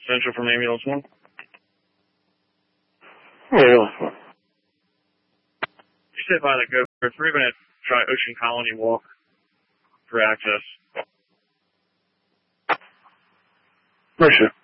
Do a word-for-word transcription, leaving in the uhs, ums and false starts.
Central from ambulance one. Ambulance one. You stay by the go. We're going to try Ocean Colony Walk for access. Mercer.